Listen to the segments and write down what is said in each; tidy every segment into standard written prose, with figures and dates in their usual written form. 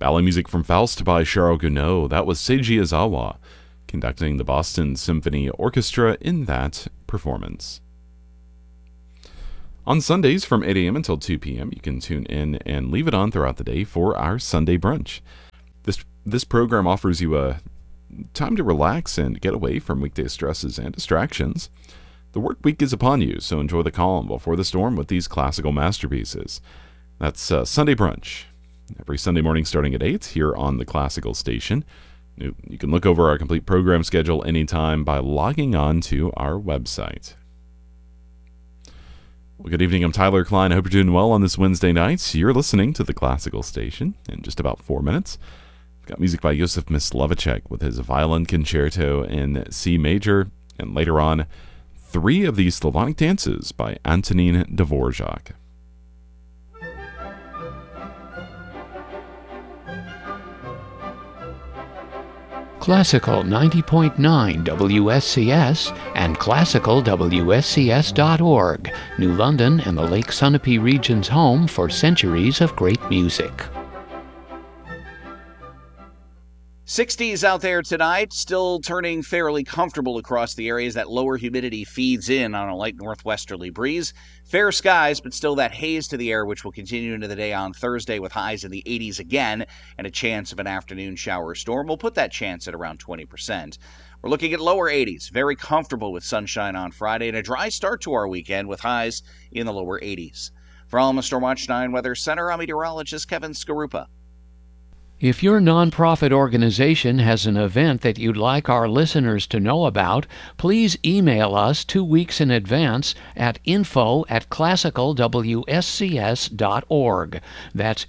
Ballet music from Faust by Shiro Gounod. That was Seiji Izawa conducting the Boston Symphony Orchestra in that performance. On Sundays from 8 a.m. until 2 p.m., you can tune in and leave it on throughout the day for our Sunday brunch. This program offers you a time to relax and get away from weekday stresses and distractions. The work week is upon you, so enjoy the calm before the storm with these classical masterpieces. That's Sunday brunch, every Sunday morning starting at 8 here on the Classical Station. You can look over our complete program schedule anytime by logging on to our website. Well, good evening. I'm Tyler Klein. I hope you're doing well on this Wednesday night. You're listening to the Classical Station. In just about 4 minutes, we've got music by Josef Myslovic with his Violin Concerto in C major, and later on, 3 of the Slavonic dances by Antonin Dvorak. Classical 90.9 WSCS and classicalwscs.org, New London and the Lake Sunapee region's home for centuries of great music. 60s out there tonight, still turning fairly comfortable across the areas. That lower humidity feeds in on a light northwesterly breeze. Fair skies, but still that haze to the air, which will continue into the day on Thursday with highs in the 80s again and a chance of an afternoon shower storm. We'll put that chance at around 20%. We're looking at lower 80s, very comfortable with sunshine on Friday and a dry start to our weekend with highs in the lower 80s. For Alma Stormwatch 9 Weather Center, I'm meteorologist Kevin Skarupa. If your nonprofit organization has an event that you'd like our listeners to know about, please email us 2 weeks in advance at info@classicalwscs.org. That's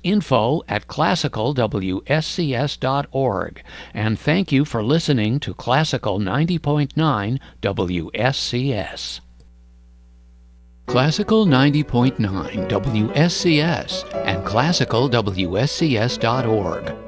info@classicalwscs.org. And thank you for listening to Classical 90.9 WSCS. Classical 90.9 WSCS and classicalwscs.org.